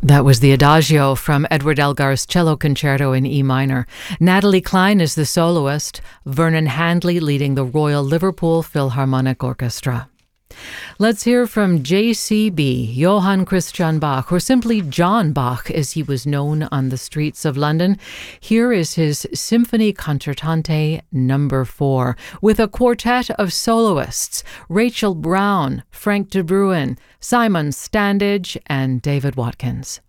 That was the Adagio from Edward Elgar's Cello Concerto in E minor. Natalie Cline is the soloist, Vernon Handley leading the Royal Liverpool Philharmonic Orchestra. Let's hear from JCB, Johann Christian Bach, or simply John Bach as he was known on the streets of London. Here is his Symphonie Concertante No. 4, with a quartet of soloists, Rachel Brown, Frank de Bruin, Simon Standage, and David Watkins.